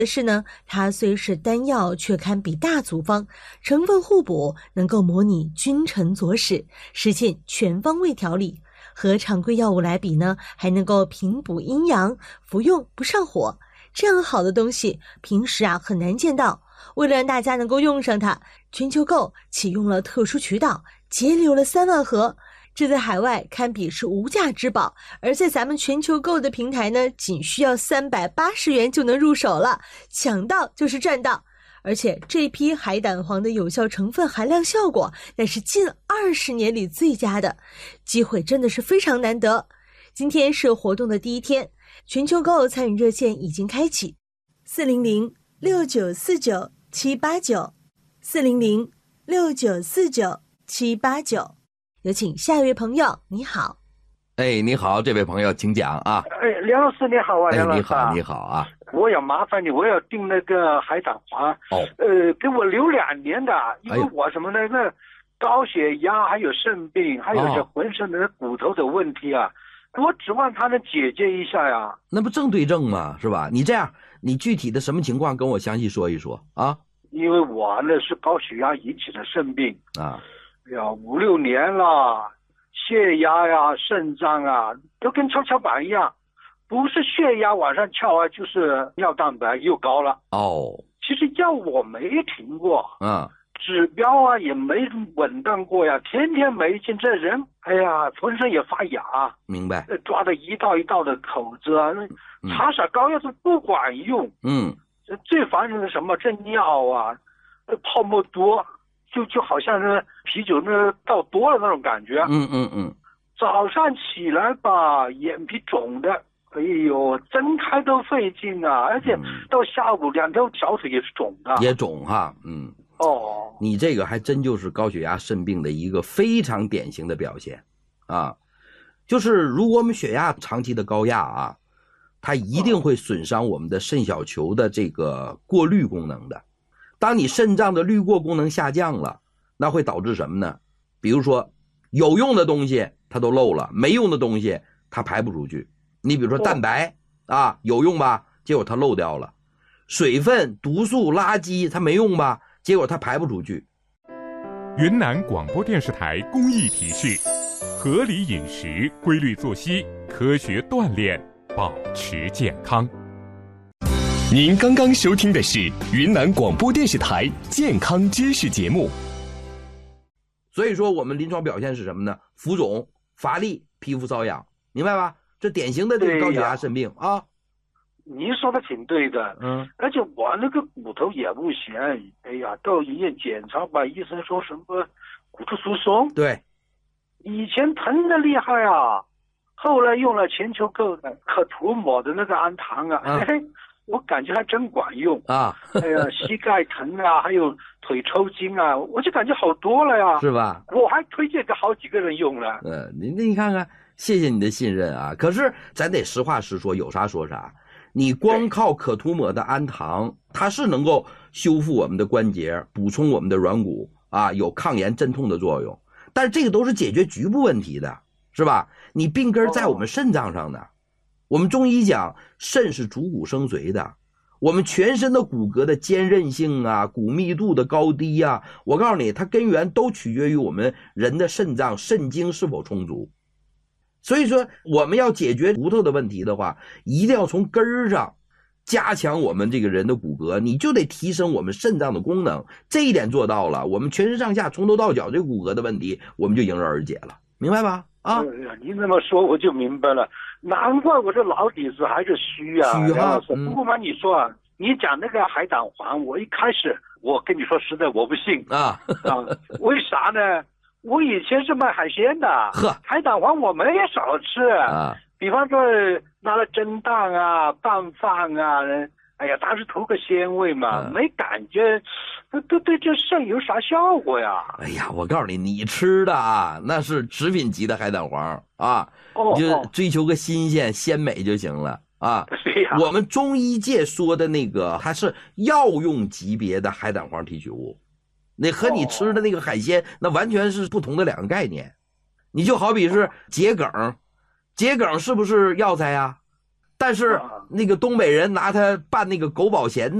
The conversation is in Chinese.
的是呢，它虽是单药，却堪比大组方，成分互补，能够模拟君臣佐使，实现全方位调理。和常规药物来比呢，还能够平补阴阳，服用不上火。这样好的东西，平时很难见到。为了让大家能够用上它，全球购启用了特殊渠道，节流了3万盒。这在海外堪比是无价之宝，而在咱们全球购的平台呢，仅需要380元就能入手了，抢到就是赚到。而且这批海胆黄的有效成分含量效果，那是近20年里最佳的，机会真的是非常难得。今天是活动的第1天，全球购参与热线已经开启，400-6949-789 400-6949-789。有请下一位朋友，你好。 你好，这位朋友请讲啊。 梁老师你好啊，梁老师。 你好啊。 我要麻烦你，我要订那个海胆黄。给我留2年的，因为我什么呢？那高血压，还有肾病，还有这浑身的骨头的问题啊，我指望他能解决一下呀。 那不正对症吗？是吧？你这样，你具体的什么情况跟我详细说一说啊？ 因为我呢是高血压引起的肾病啊。 5、6年了，血压呀、肾脏啊，都跟跷跷板一样，不是血压往上翘啊，就是尿蛋白又高了。其实药我没停过，指标啊也没稳当过呀，天天没劲，这人浑身也发痒。 明白。 抓的一道一道的口子啊，擦色膏要是不管用。最烦人的什么？这尿啊，泡沫多。就好像是啤酒倒多了那种感觉。早上起来吧，眼皮肿的，睁开都费劲啊，而且到下午2条小腿也是肿的。 也肿哈。你这个还真就是高血压肾病的一个非常典型的表现啊。就是如果我们血压长期的高压啊，它一定会损伤我们的肾小球的这个过滤功能的。当你肾脏的滤过功能下降了，那会导致什么呢？比如说有用的东西它都漏了，没用的东西它排不出去。你比如说蛋白有用吧，结果它漏掉了。水分、毒素、垃圾它没用吧，结果它排不出去。 云南广播电视台公益提示：合理饮食、规律作息、科学锻炼，保持健康。 您刚刚收听的是云南广播电视台健康知识节目。 所以说我们临床表现是什么呢？浮肿、乏力、皮肤瘙痒，明白吧？这典型的这个高血压肾病啊。 您说的挺对的。而且我那个骨头也不行，到医院检查吧，医生说什么骨质疏松。 对， 以前疼的厉害啊，后来用了全球购的可涂抹的那个氨糖我感觉还真管用啊！ 膝盖疼啊，还有腿抽筋啊，我就感觉好多了呀， 是吧？ 我还推荐给好几个人用了。 你看看，谢谢你的信任啊！可是咱得实话实说，有啥说啥。你光靠可涂抹的氨糖，它是能够修复我们的关节，补充我们的软骨啊，有抗炎镇痛的作用。但是这个都是解决局部问题的，是吧？你病根在我们肾脏上呢。我们中医讲，肾是主骨生髓的，我们全身的骨骼的坚韧性啊，骨密度的高低啊，我告诉你，它根源都取决于我们人的肾脏肾精是否充足。所以说，我们要解决骨头的问题的话，一定要从根儿上加强我们这个人的骨骼，你就得提升我们肾脏的功能。这一点做到了，我们全身上下从头到脚这个骨骼的问题，我们就迎刃而解了，明白吧？ 您这么说我就明白了，难怪我这老底子还是虚啊。不过嘛，你说啊，你讲那个海胆黄，我一开始我跟你说实在我不信为啥呢？我以前是卖海鲜的，海胆黄我们也少吃比方说拿来蒸蛋啊、拌饭啊，当时图个鲜味嘛，没感觉对这肾有啥效果呀？ 我告诉你，你吃的那是食品级的海胆黄你就追求个新鲜鲜美就行了我们中医界说的那个，它是药用级别的海胆黄提取物，那和你吃的那个海鲜那完全是不同的2个概念。你就好比是桔梗是不是药材呀？但是那个东北人拿它办那个狗保险